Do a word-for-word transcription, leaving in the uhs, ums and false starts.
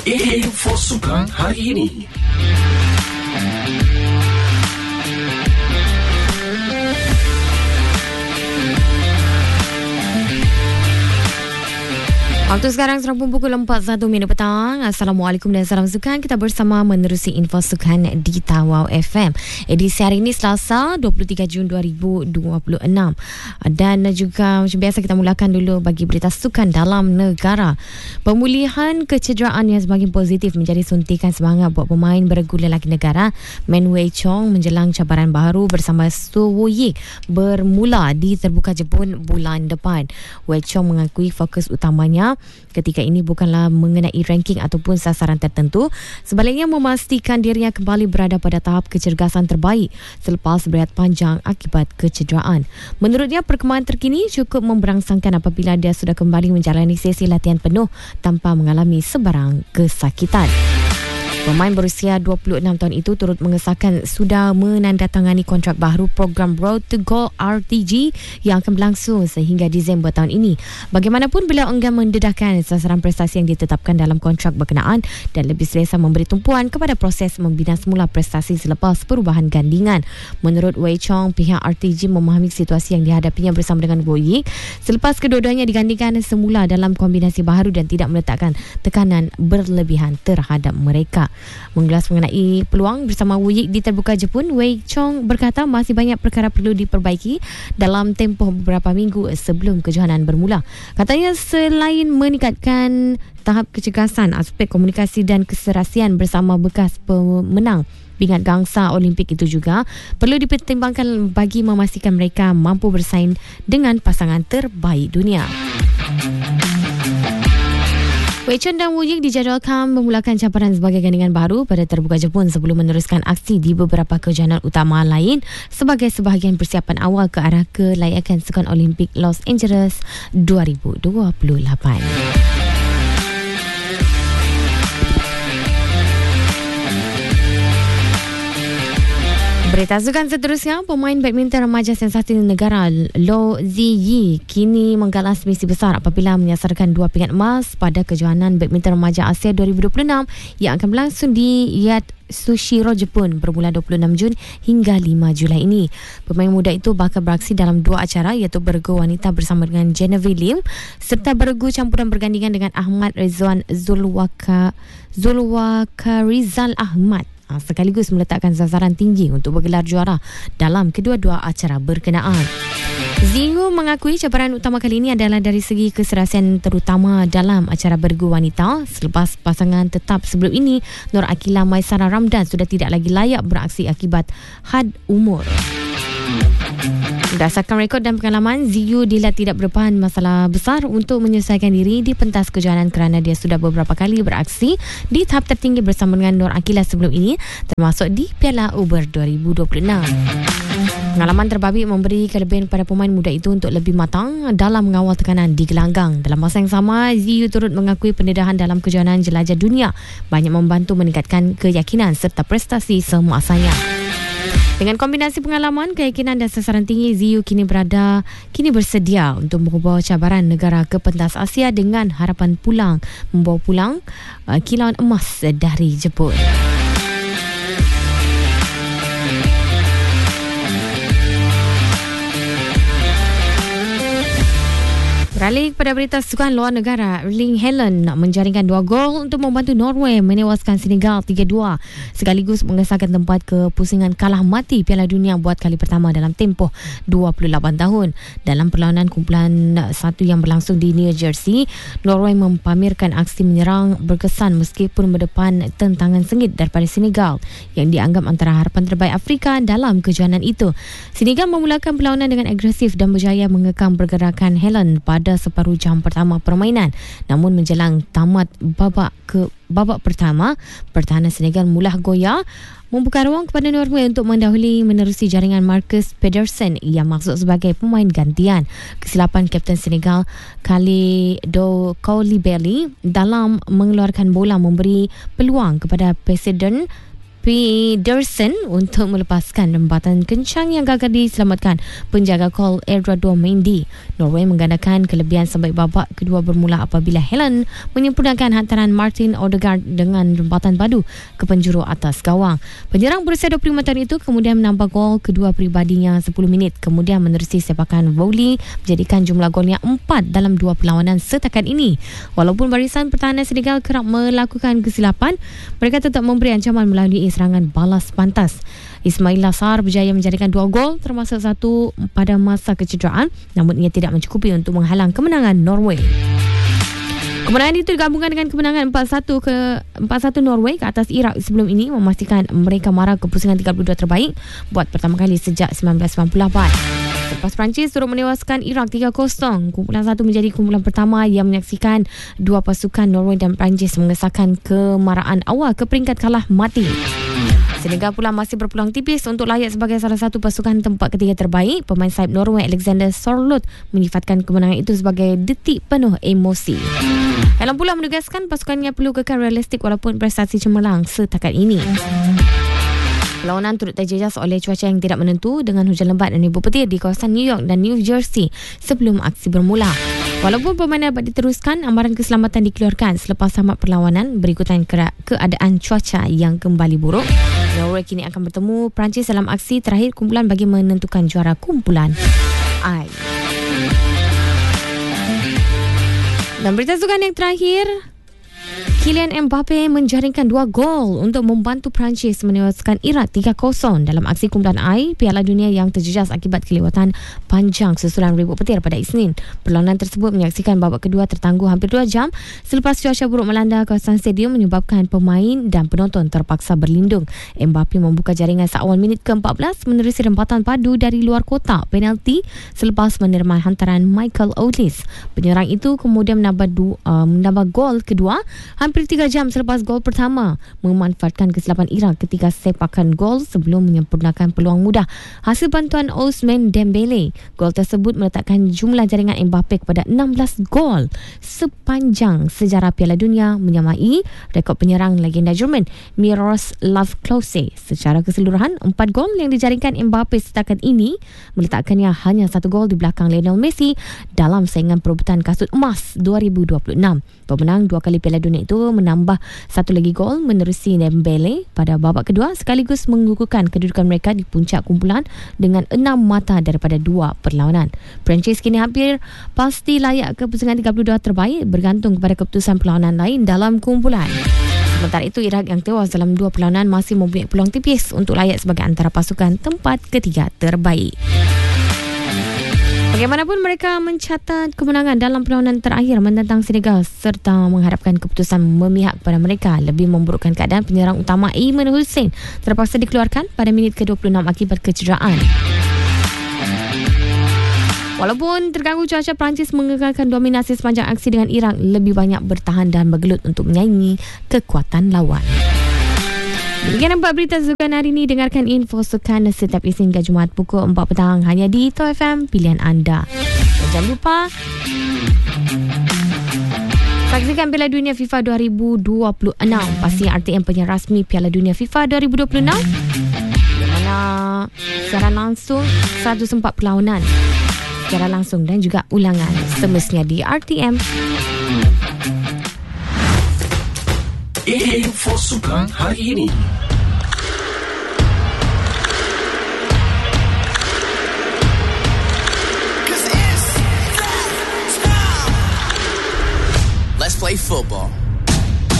Info Sukan hari ini. Waktu sekarang serampun pukul empat satu minit petang. Assalamualaikum dan salam sukan. Kita bersama menerusi info sukan di Tawau F M. Edisi hari ini Selasa dua puluh tiga Jun dua ribu dua puluh enam. Dan juga macam biasa kita mulakan dulu bagi berita sukan dalam negara. Pemulihan kecederaan yang semakin positif menjadi suntikan semangat buat pemain beregu lelaki negara Men Wei Chong menjelang cabaran baru bersama Su Wuyik bermula di terbuka Jepun bulan depan. Wei Chong mengakui fokus utamanya ketika ini bukanlah mengenai ranking ataupun sasaran tertentu, sebaliknya memastikan dirinya kembali berada pada tahap kecergasan terbaik selepas berehat panjang akibat kecederaan. Menurutnya, perkembangan terkini cukup memberangsangkan apabila dia sudah kembali menjalani sesi latihan penuh tanpa mengalami sebarang kesakitan. Pemain berusia dua puluh enam tahun itu turut mengesahkan sudah menandatangani kontrak baru program Road to Gold R T G yang akan berlangsung sehingga Disember tahun ini. Bagaimanapun, beliau enggan mendedahkan sasaran prestasi yang ditetapkan dalam kontrak berkenaan dan lebih selesa memberi tumpuan kepada proses membina semula prestasi selepas perubahan gandingan. Menurut Wei Chong, pihak R T G memahami situasi yang dihadapinya bersama dengan Wuyik selepas kedua-duanya digandingkan semula dalam kombinasi baru dan tidak meletakkan tekanan berlebihan terhadap mereka. Mengulas mengenai peluang bersama Wuyik di terbuka Jepun, Wei Chong berkata masih banyak perkara perlu diperbaiki dalam tempoh beberapa minggu sebelum kejohanan bermula. Katanya selain meningkatkan tahap kecergasan, aspek komunikasi dan keserasian bersama bekas pemenang pingat gangsa Olimpik itu juga perlu dipertimbangkan bagi memastikan mereka mampu bersaing dengan pasangan terbaik dunia. Wei Chong dan Wuyik dijadualkan memulakan cabaran sebagai gandingan baru pada terbuka Jepun sebelum meneruskan aksi di beberapa kejohanan utama lain sebagai sebahagian persiapan awal ke arah kelayakan Sukan Olimpik Los Angeles dua ribu dua puluh lapan. Berita sukan seterusnya, pemain badminton remaja sensasi negara Lo Ziyi kini menggalas misi besar apabila menyasarkan dua pingat emas pada kejohanan badminton remaja Asia dua ribu dua puluh enam yang akan berlangsung di Yat Sushiro, Jepun bermula dua puluh enam Jun hingga lima Julai ini. Pemain muda itu bakal beraksi dalam dua acara iaitu beregu wanita bersama dengan Genevieve Lim serta beregu campuran bergandingan dengan Ahmad Rizwan Zulwaka Zulwaka Rizal Ahmad, sekaligus meletakkan sasaran tinggi untuk bergelar juara dalam kedua-dua acara berkenaan. Zingu mengakui cabaran utama kali ini adalah dari segi keserasian terutama dalam acara bergu wanita selepas pasangan tetap sebelum ini Nur Akila Maisara Ramdan sudah tidak lagi layak beraksi akibat had umur. Berdasarkan rekod dan pengalaman, Ziyu dilihat tidak berdepan masalah besar untuk menyelesaikan diri di pentas kejohanan kerana dia sudah beberapa kali beraksi di tahap tertinggi bersama dengan Nur Akila sebelum ini, termasuk di Piala Uber dua ribu dua puluh enam. Pengalaman terbabit memberi kelebihan kepada pemain muda itu untuk lebih matang dalam mengawal tekanan di gelanggang. Dalam masa yang sama, Ziyu turut mengakui pendedahan dalam kejohanan jelajah dunia banyak membantu meningkatkan keyakinan serta prestasi semasanya. Dengan kombinasi pengalaman, keyakinan dan sasaran tinggi, Ziyu kini berada kini bersedia untuk membawa cabaran negara ke pentas Asia dengan harapan pulang membawa pulang uh, kilauan emas dari Jepun. Beralih kepada berita sukan luar negara, Erling Haaland nak menjaringkan dua gol untuk membantu Norway menewaskan Senegal tiga dua sekaligus mengesahkan tempat kepusingan kalah mati Piala Dunia buat kali pertama dalam tempoh dua puluh lapan tahun. Dalam perlawanan kumpulan satu yang berlangsung di New Jersey, Norway mempamerkan aksi menyerang berkesan meskipun berdepan tentangan sengit daripada Senegal yang dianggap antara harapan terbaik Afrika dalam kejohanan itu. Senegal memulakan perlawanan dengan agresif dan berjaya mengekang pergerakan Haaland pada separuh jam pertama permainan. Namun menjelang tamat babak ke babak pertama, pertahanan Senegal mula goyah membuka ruang kepada Norway untuk mendahului menerusi jaringan Marcus Pedersen yang masuk sebagai pemain gantian. Kesilapan Kapten Senegal Kalidou Koulibaly dalam mengeluarkan bola memberi peluang kepada Presiden Pedersen untuk melepaskan rembatan kencang yang gagal diselamatkan penjaga gol Eduardo Mendy. Norway menggandakan kelebihan sampai babak kedua bermula apabila Helen menyempurnakan hantaran Martin Odegaard dengan rembatan padu ke penjuru atas gawang. Penyerang berusia dua puluh lima tahun itu kemudian menambah gol kedua pribadinya sepuluh minit kemudian menerusi sepakan volley menjadikan jumlah golnya empat dalam dua perlawanan setakat ini. Walaupun barisan pertahanan Senegal kerap melakukan kesilapan, mereka tetap memberi ancaman melalui serangan balas pantas. Ismail Lassar berjaya menjadikan dua gol termasuk satu pada masa kecederaan, namun ia tidak mencukupi untuk menghalang kemenangan Norway. Kemenangan itu digabungkan dengan kemenangan empat satu ke empat satu Norway ke atas Iraq sebelum ini memastikan mereka mara ke pusingan tiga puluh dua terbaik buat pertama kali sejak seribu sembilan ratus sembilan puluh lapan. Selepas Perancis turut menewaskan Iraq tiga kosong, kumpulan satu menjadi kumpulan pertama yang menyaksikan dua pasukan Norway dan Perancis mengesahkan kemaraan awal ke peringkat kalah mati. Senegal pula masih berpeluang tipis untuk layak sebagai salah satu pasukan tempat ketiga terbaik. Pemain sayap Norway Alexander Sørloth menyifatkan kemenangan itu sebagai detik penuh emosi. Helen pula menegaskan pasukannya perlu kekal realistik walaupun prestasi cemerlang setakat ini. Perlawanan turut terjejas oleh cuaca yang tidak menentu dengan hujan lebat dan ribuan petir di kawasan New York dan New Jersey sebelum aksi bermula. Walaupun permainan dapat diteruskan, amaran keselamatan dikeluarkan selepas tamat perlawanan berikutan keadaan cuaca yang kembali buruk. Norway kini akan bertemu Perancis dalam aksi terakhir kumpulan bagi menentukan juara kumpulan I. Dan berita sukan yang terakhir, Kylian Mbappe menjaringkan dua gol untuk membantu Perancis menewaskan Iraq tiga kosong dalam aksi kumpulan I Piala Dunia yang terjejas akibat kelewatan panjang susulan ribuan petir pada Isnin. Perlawanan tersebut menyaksikan babak kedua tertangguh hampir dua jam selepas cuaca buruk melanda kawasan stadium menyebabkan pemain dan penonton terpaksa berlindung. Mbappe membuka jaringan seawal minit ke empat belas menerusi rempatan padu dari luar kotak penalti selepas menerima hantaran Michael Olise. Penyerang itu kemudian menambah, du, uh, menambah gol kedua hampir tiga jam selepas gol pertama, memanfaatkan kesilapan Iraq ketika sepakan gol sebelum menyempurnakan peluang mudah hasil bantuan Ousmane Dembele. Gol tersebut meletakkan jumlah jaringan Mbappe kepada enam belas gol sepanjang sejarah Piala Dunia, menyamai rekod penyerang legenda Jerman Miroslav Klose. Secara keseluruhan, empat gol yang dijaringkan Mbappe setakat ini meletakkannya hanya satu gol di belakang Lionel Messi dalam saingan perebutan kasut emas dua ribu dua puluh enam. Pemenang dua kali Piala Dunia itu menambah satu lagi gol menerusi Dembele pada babak kedua sekaligus mengukuhkan kedudukan mereka di puncak kumpulan dengan enam mata daripada dua perlawanan. Perancis kini hampir pasti layak ke pusingan tiga puluh dua terbaik bergantung kepada keputusan perlawanan lain dalam kumpulan. Sementara itu, Iraq yang tewas dalam dua perlawanan masih mempunyai peluang tipis untuk layak sebagai antara pasukan tempat ketiga terbaik. Bagaimanapun, mereka mencatat kemenangan dalam perlawanan terakhir menentang Senegal serta mengharapkan keputusan memihak kepada mereka lebih memburukkan keadaan penyerang utama Ayman Hussein terpaksa dikeluarkan pada minit ke dua puluh enam akibat kecederaan. Walaupun terganggu cuaca, Perancis mengekalkan dominasi sepanjang aksi dengan Iraq lebih banyak bertahan dan bergelut untuk menyaingi kekuatan lawan. Demikian empat berita sukan hari ini. Dengarkan info sukan setiap Isnin hingga Jumaat pukul empat petang hanya di T O F M pilihan anda. Dan jangan lupa saksikan Piala Dunia FIFA dua ribu dua puluh enam. Pasti R T M penyiar rasmi Piala Dunia FIFA dua ribu dua puluh enam di mana siaran langsung seratus empat perlawanan secara langsung dan juga ulangan semestinya di R T M. Info sukan hari ini. Let's play football.